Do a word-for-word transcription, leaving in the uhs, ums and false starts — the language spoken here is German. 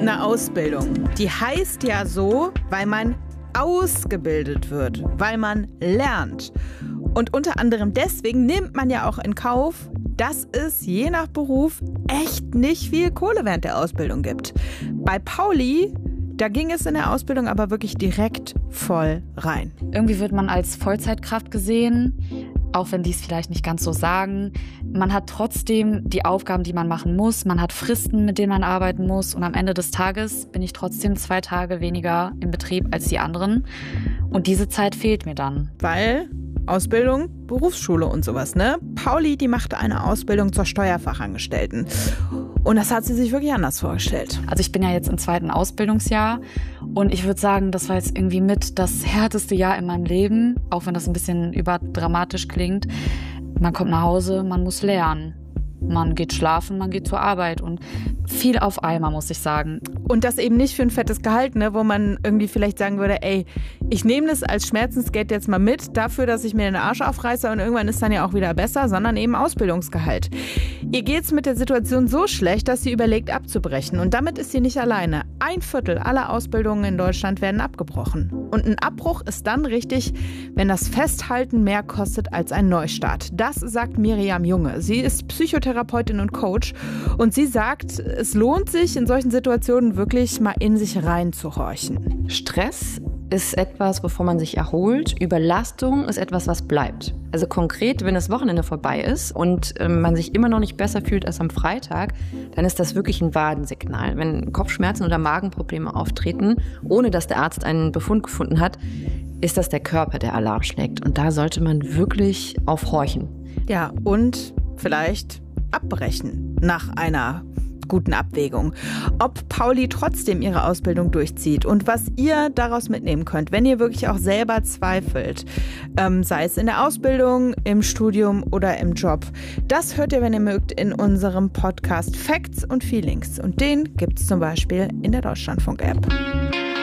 Eine Ausbildung, die heißt ja so, weil man ausgebildet wird, weil man lernt. Und unter anderem deswegen nimmt man ja auch in Kauf, dass es je nach Beruf echt nicht viel Kohle während der Ausbildung gibt. Bei Pauli, da ging es in der Ausbildung aber wirklich direkt voll rein. Irgendwie wird man als Vollzeitkraft gesehen, auch wenn die es vielleicht nicht ganz so sagen. Man hat trotzdem die Aufgaben, die man machen muss. Man hat Fristen, mit denen man arbeiten muss. Und am Ende des Tages bin ich trotzdem zwei Tage weniger im Betrieb als die anderen. Und diese Zeit fehlt mir dann. Weil Ausbildung, Berufsschule und sowas, ne? Pauli, die machte eine Ausbildung zur Steuerfachangestellten. Und das hat sie sich wirklich anders vorgestellt. Also ich bin ja jetzt im zweiten Ausbildungsjahr und ich würde sagen, das war jetzt irgendwie mit das härteste Jahr in meinem Leben, auch wenn das ein bisschen überdramatisch klingt. Man kommt nach Hause, man muss lernen. Man geht schlafen, man geht zur Arbeit und viel auf einmal, muss ich sagen. Und das eben nicht für ein fettes Gehalt, ne, wo man irgendwie vielleicht sagen würde, ey, ich nehme das als Schmerzensgeld jetzt mal mit, dafür, dass ich mir den Arsch aufreiße und irgendwann ist dann ja auch wieder besser, sondern eben Ausbildungsgehalt. Ihr geht's mit der Situation so schlecht, dass sie überlegt abzubrechen. Und damit ist sie nicht alleine. Ein Viertel aller Ausbildungen in Deutschland werden abgebrochen. Und ein Abbruch ist dann richtig, wenn das Festhalten mehr kostet als ein Neustart. Das sagt Miriam Junge. Sie ist Psychotherapeutin und Coach und sie sagt, es lohnt sich in solchen Situationen wirklich mal in sich reinzuhorchen. Stress ist etwas, wovon man sich erholt. Überlastung ist etwas, was bleibt. Also konkret, wenn das Wochenende vorbei ist und äh, man sich immer noch nicht besser fühlt als am Freitag, dann ist das wirklich ein Warnsignal. Wenn Kopfschmerzen oder Magenprobleme auftreten, ohne dass der Arzt einen Befund gefunden hat, ist das der Körper, der Alarm schlägt. Und da sollte man wirklich aufhorchen. Ja, und vielleicht abbrechen nach einer guten Abwägung. Ob Pauli trotzdem ihre Ausbildung durchzieht und was ihr daraus mitnehmen könnt, wenn ihr wirklich auch selber zweifelt, ähm, sei es in der Ausbildung, im Studium oder im Job. Das hört ihr, wenn ihr mögt, in unserem Podcast Facts und Feelings. Und den gibt es zum Beispiel in der Deutschlandfunk-App.